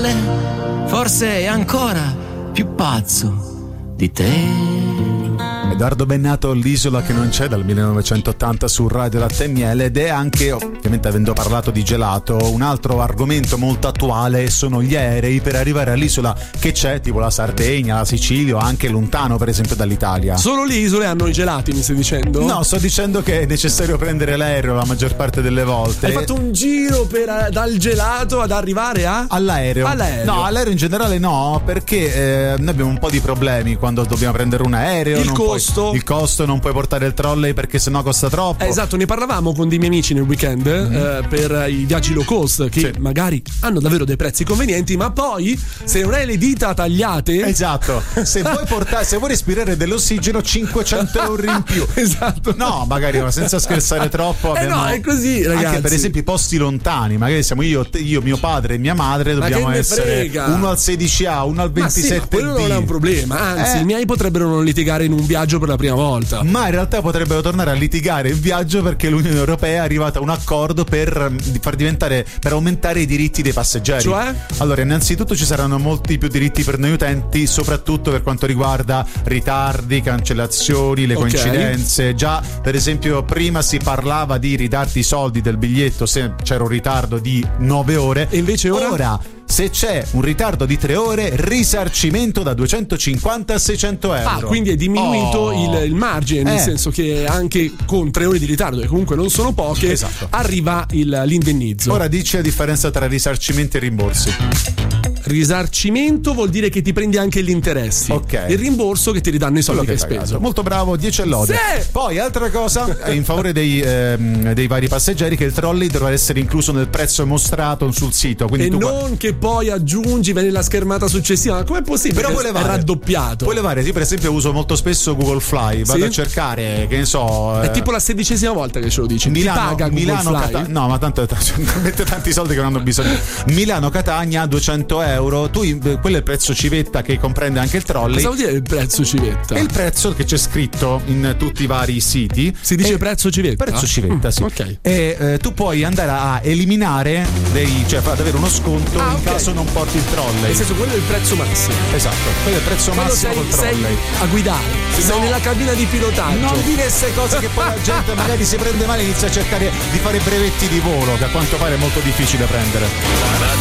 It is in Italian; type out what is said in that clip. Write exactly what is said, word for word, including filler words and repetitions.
male, forse è ancora più pazzo di te. Edoardo Bennato, L'isola che non c'è, dal millenovecentottanta su Radio Latte e Miele, ed è anche, ovviamente avendo parlato di gelato, un altro argomento molto attuale sono gli aerei per arrivare all'isola che c'è, tipo la Sardegna, la Sicilia o anche lontano per esempio dall'Italia. Solo le isole hanno i gelati, mi stai dicendo? No, sto dicendo che è necessario prendere l'aereo la maggior parte delle volte. Hai fatto un giro per, dal gelato ad arrivare a? All'aereo. All'aereo. No, all'aereo in generale no, perché eh, noi abbiamo un po' di problemi quando dobbiamo prendere un aereo. Il non costo. Puoi, il costo, non puoi portare il trolley perché sennò costa troppo. Eh, esatto, ne parlavamo con dei miei amici nel weekend mm-hmm. eh, per i viaggi low cost che sì. magari hanno davvero dei prezzi convenienti, ma poi se non hai le dita tagliate. Esatto. Se vuoi portare, se vuoi respirare dell'ossigeno, cinquecento euro in più. Esatto. No, magari ma senza scherzare troppo. Eh no, è così, ragazzi. Anche per esempio i posti lontani, magari siamo io, io mio padre e mia madre, dobbiamo essere frega? uno al sedici A, uno al ventisette B. Ma sì, quello non è un problema, anzi, eh. i miei potrebbero non litigare in un viaggio per la prima volta. Ma in realtà potrebbero tornare a litigare in viaggio perché l'Unione Europea è arrivata a un accordo per far diventare, per aumentare i diritti dei passeggeri. Cioè? Allora, innanzitutto ci saranno molti più diritti per noi utenti, soprattutto per quanto riguarda ritardi, cancellazioni, le okay. coincidenze. Già, per esempio, prima si parlava di ridarti i soldi del biglietto se c'era un ritardo di nove ore. E invece ora? Ora se c'è un ritardo di tre ore, risarcimento da duecentocinquanta a seicento euro. Ah, quindi è diminuito oh. il, il margine, nel eh. senso che anche con tre ore di ritardo, che comunque non sono poche, esatto. arriva il, l'indennizzo. Ora dici la differenza tra risarcimenti e rimborsi. Risarcimento vuol dire che ti prendi anche gli interessi. Ok. Il rimborso che ti ridanno i soldi che hai speso. Molto bravo, dieci e lode. Sì! Poi altra cosa in favore dei, ehm, dei vari passeggeri, che il trolley dovrà essere incluso nel prezzo mostrato sul sito. Quindi e tu non guarda... che poi aggiungi nella schermata successiva. Ma com'è possibile? Però puoi levare, è raddoppiato. Puoi levare, io per esempio uso molto spesso Google Fly. Vado sì? a cercare, che ne so. È eh... tipo la sedicesima volta che ce lo dici. Milano, Ti paga Milano Google Fly? Cata... No, ma tanto mette tanti soldi che non hanno bisogno. Milano Catania duecento euro. Tu quello è il prezzo civetta che comprende anche il trolley. Cosa vuol dire il prezzo civetta? È il prezzo che c'è scritto in tutti i vari siti. Si dice e prezzo civetta? Prezzo civetta, mm, sì. Ok. E eh, tu puoi andare a eliminare dei, cioè ad avere uno sconto ah, in okay. caso non porti il trolley. Nel senso, quello è il prezzo massimo. Esatto, quello è il prezzo quello massimo sei, col trolley. Sei a guidare, se sei no, nella cabina di pilotaggio. Non dire queste cose che poi la gente magari si prende male e inizia a cercare di fare brevetti di volo, che a quanto pare è molto difficile prendere.